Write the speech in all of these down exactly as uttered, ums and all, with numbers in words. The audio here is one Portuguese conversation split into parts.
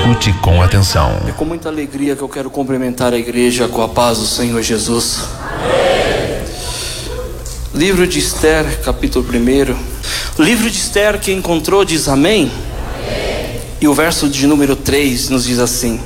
Escute com atenção. É com muita alegria que eu quero cumprimentar a igreja com a paz do Senhor Jesus. Amém. Livro de Esther, capítulo primeiro. O livro de Esther, quem encontrou diz amém. Amém. E o verso de número três nos diz assim: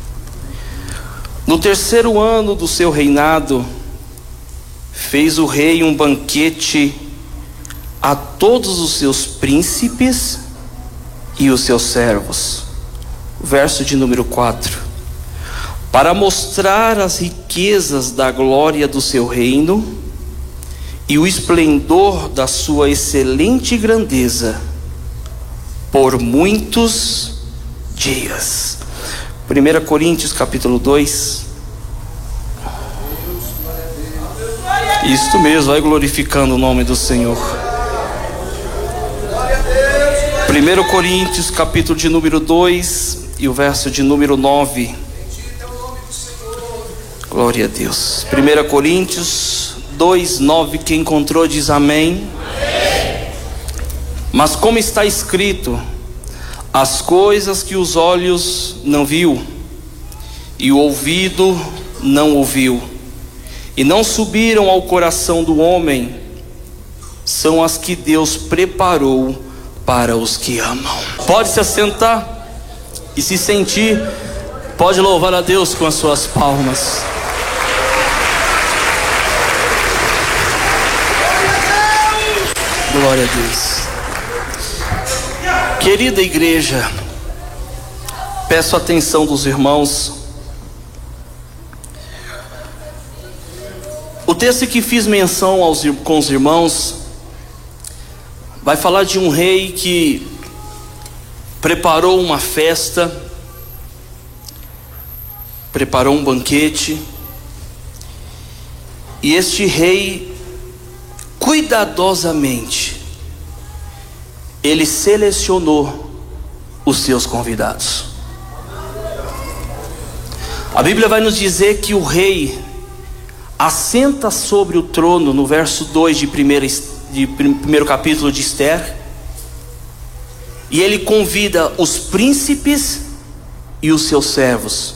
no terceiro ano do seu reinado, fez o rei um banquete a todos os seus príncipes e os seus servos. Verso de número quatro: para mostrar as riquezas da glória do seu reino e o esplendor da sua excelente grandeza por muitos dias. primeira Coríntios capítulo dois. Isto mesmo, vai glorificando o nome do Senhor. primeira Coríntios capítulo de número dois e o verso de número nove. Glória a Deus. primeira Coríntios dois, nove. Quem encontrou diz amém. Amém. Mas como está escrito: as coisas que os olhos não viu e o ouvido não ouviu e não subiram ao coração do homem, são as que Deus preparou para os que amam. Pode se assentar e se sentir, pode louvar a Deus com as suas palmas. Glória a Deus. Querida igreja, peço a atenção dos irmãos. O texto que fiz menção aos, com os irmãos vai falar de um rei que preparou uma festa, preparou um banquete, e este rei, cuidadosamente, ele selecionou os seus convidados. A Bíblia vai nos dizer que o rei assenta sobre o trono, no verso dois de primeiro, de primeiro capítulo de Esther, e ele convida os príncipes e os seus servos.